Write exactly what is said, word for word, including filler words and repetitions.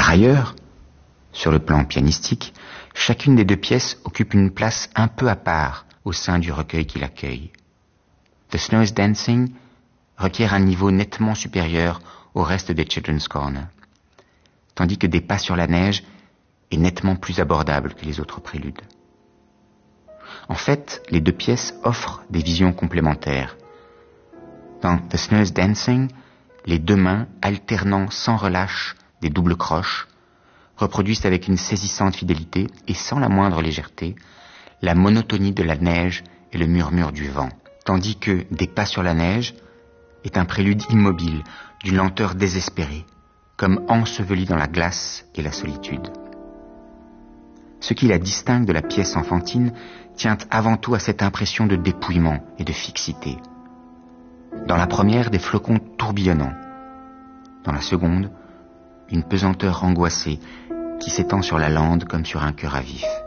Par ailleurs, sur le plan pianistique, chacune des deux pièces occupe une place un peu à part au sein du recueil qui l'accueille. The Snow is Dancing requiert un niveau nettement supérieur au reste des Children's Corner, tandis que Des pas sur la neige est nettement plus abordable que les autres préludes. En fait, les deux pièces offrent des visions complémentaires. Dans The Snow is Dancing, les deux mains, alternant sans relâche des doubles croches, reproduisent avec une saisissante fidélité et sans la moindre légèreté la monotonie de la neige et le murmure du vent, tandis que Des pas sur la neige est un prélude immobile, d'une lenteur désespérée, comme enseveli dans la glace et la solitude. Ce qui la distingue de la pièce enfantine tient avant tout à cette impression de dépouillement et de fixité. Dans la première, des flocons tourbillonnants. Dans la seconde, une pesanteur angoissée qui s'étend sur la lande comme sur un cœur à vif.